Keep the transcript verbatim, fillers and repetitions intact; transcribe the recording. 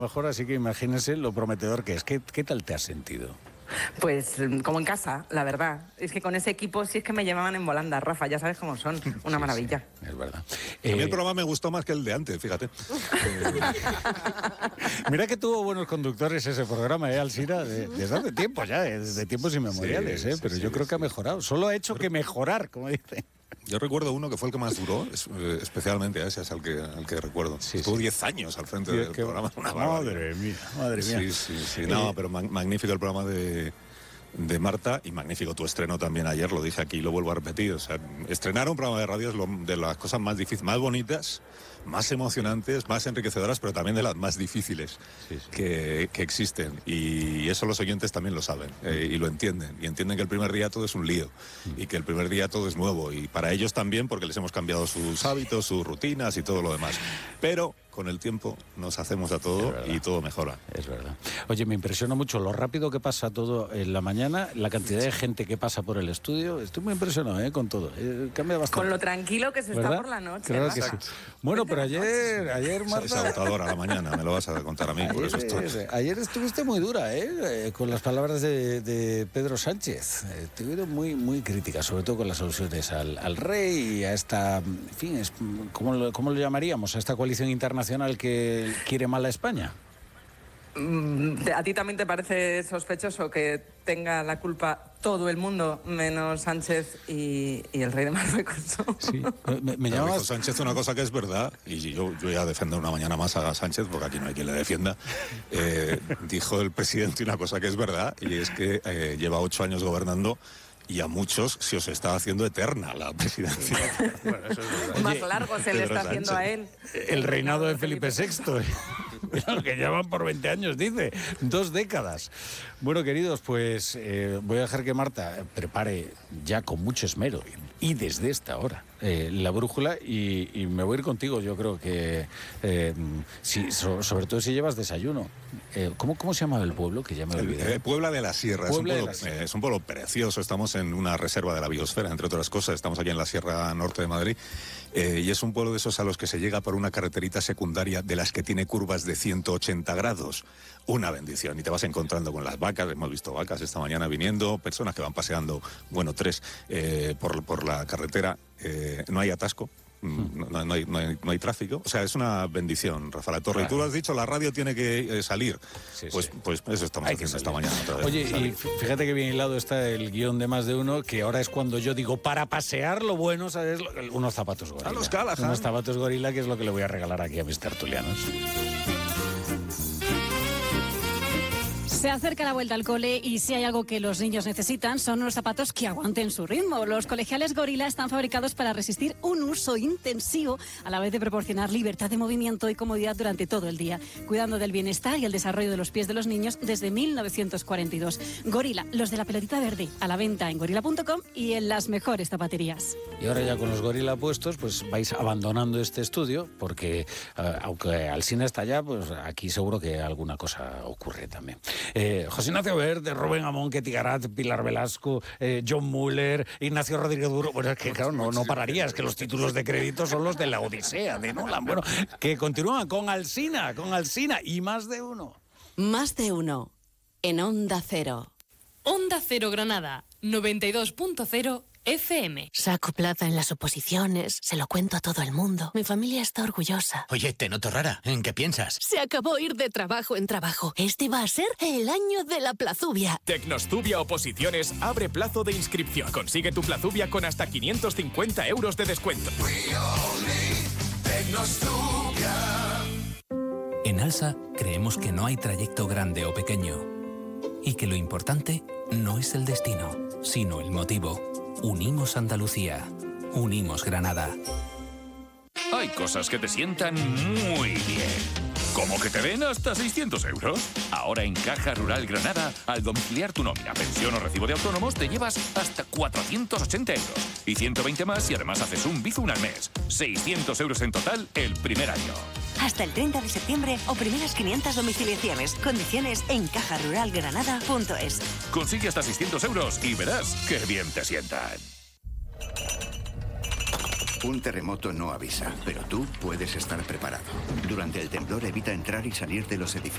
Mejor, así que imagínense lo prometedor que es. ¿Qué, qué tal te has sentido? Pues como en casa, la verdad. Es que con ese equipo sí es que me llevaban en volanda, Rafa, ya sabes cómo son, una sí, maravilla. Sí, es verdad. Eh... A mí el programa me gustó más que el de antes, fíjate. Mira que tuvo buenos conductores ese programa, ¿eh, Alsina? De, desde hace tiempo ya, desde tiempos inmemoriales, sí, ¿eh? Pero sí, yo sí, creo que ha mejorado. Solo ha hecho que mejorar, como dicen. Yo recuerdo uno que fue el que más duró, especialmente a ese es al que, al que recuerdo. Sí, Estuvo diez sí. años al frente sí, del que... programa. Una madre mía, madre mía. Sí, sí, sí. No, eh... pero magnífico el programa de, de Marta y magnífico tu estreno también ayer, lo dije aquí y lo vuelvo a repetir. O sea, estrenar un programa de radio es lo, de las cosas más difíciles, más bonitas, más emocionantes, más enriquecedoras, pero también de las más difíciles sí, sí. Que, que existen. Y eso los oyentes también lo saben eh, y lo entienden. Y entienden que el primer día todo es un lío y que el primer día todo es nuevo. Y para ellos también, porque les hemos cambiado sus hábitos, sus rutinas y todo lo demás. Pero con el tiempo nos hacemos a todo y todo mejora. Es verdad. Oye, me impresiona mucho lo rápido que pasa todo en la mañana, la cantidad de gente que pasa por el estudio. Estoy muy impresionado ¿eh? con todo. Eh, cambia bastante. Con lo tranquilo que se ¿verdad? Está por la noche. Claro que sí. Bueno, pero ayer, ayer Marta... Es agotadora la mañana, me lo vas a contar a mí, ayer, por eso estoy... Ayer estuviste muy dura, ¿eh? Con las palabras de, de Pedro Sánchez. Eh, te he oído muy, muy crítica, sobre todo con las alusiones al, al rey y a esta... En fin, es, ¿cómo, lo, ¿cómo lo llamaríamos? A esta coalición internacional que quiere mal a España. ¿A ti también te parece sospechoso que tenga la culpa todo el mundo, menos Sánchez y, y el rey de Marruecos? Sí, me, me llamabas... Dijo Sánchez una cosa que es verdad, y yo, yo voy a defender una mañana más a Sánchez, porque aquí no hay quien le defienda. Eh, dijo el presidente una cosa que es verdad, y es que eh, lleva ocho años gobernando, y a muchos se os está haciendo eterna la presidencia. Bueno, eso es verdad. Más largo se le está haciendo a él. El reinado de Felipe sexto. Lo que llevan por veinte años, dice. Dos décadas. Bueno, queridos, pues eh, voy a dejar que Marta prepare ya con mucho esmero y desde esta hora eh, la brújula y, y me voy a ir contigo. Yo creo que, eh, si, so, sobre todo si llevas desayuno. Eh, ¿cómo, ¿Cómo se llama el pueblo? Que ya me olvidé. Eh, Puebla de la Sierra. Es un, pueblo, la Sierra. Eh, es un pueblo precioso. Estamos en una reserva de la biosfera, entre otras cosas. Estamos aquí en la Sierra Norte de Madrid. Eh, y es un pueblo de esos a los que se llega por una carreterita secundaria de las que tiene curvas de ciento ochenta grados. Una bendición. Y te vas encontrando con las vacas. Hemos visto vacas esta mañana viniendo, personas que van paseando, bueno, tres, eh, por, por la carretera. Eh, no hay atasco. No, no, hay, no, hay, no hay tráfico. O sea, es una bendición, Rafa La Torre. Claro. Y tú lo has dicho, la radio tiene que eh, salir. Sí, pues, sí. pues eso estamos hay haciendo esta mañana. Otra vez. Oye, y fíjate que bien hilado está el guión de Más de Uno, que ahora es cuando yo digo, para pasear lo bueno, ¿sabes? Unos zapatos gorila. A los Callahan. Unos zapatos gorila, que es lo que le voy a regalar aquí a mis tertulianos. Se acerca la vuelta al cole y si hay algo que los niños necesitan son unos zapatos que aguanten su ritmo. Los colegiales Gorila están fabricados para resistir un uso intensivo a la vez de proporcionar libertad de movimiento y comodidad durante todo el día, cuidando del bienestar y el desarrollo de los pies de los niños desde mil novecientos cuarenta y dos. Gorila, los de la pelotita verde, a la venta en gorila punto com y en las mejores zapaterías. Y ahora ya con los Gorila puestos, pues vais abandonando este estudio porque uh, aunque Alsina está allá, pues aquí seguro que alguna cosa ocurre también. Eh, José Ignacio Verde, Rubén Amón, Ketty Garat, Pilar Velasco, eh, John Muller, Ignacio Rodríguez Duro. Bueno, es que claro, no, no pararía, es que los títulos de crédito son los de la Odisea de Nolan. Bueno, que continúan con Alsina, con Alsina y Más de Uno. Más de Uno, en Onda Cero. Onda Cero Granada, noventa y dos punto cero F M. Saco plaza en las oposiciones, se lo cuento a todo el mundo. Mi familia está orgullosa. Oye, te noto rara. ¿En qué piensas? Se acabó ir de trabajo en trabajo. Este va a ser el año de la plazubia. Tecnostubia Oposiciones abre plazo de inscripción. Consigue tu plazubia con hasta quinientos cincuenta euros de descuento. En Alsa creemos que no hay trayecto grande o pequeño y que lo importante no es el destino, sino el motivo. Unimos Andalucía. Unimos Granada. Hay cosas que te sientan muy bien. ¿Cómo que te den hasta seiscientos euros? Ahora en Caja Rural Granada, al domiciliar tu nómina, pensión o recibo de autónomos, te llevas hasta cuatrocientos ochenta euros. Y ciento veinte más y además haces un Bizum al mes. seiscientos euros en total el primer año. Hasta el treinta de septiembre o primeras quinientas domiciliaciones. Condiciones en caja rural granada punto es. Consigue hasta seiscientos euros y verás qué bien te sientan. Un terremoto no avisa, pero tú puedes estar preparado. Durante el temblor evita entrar y salir de los edificios.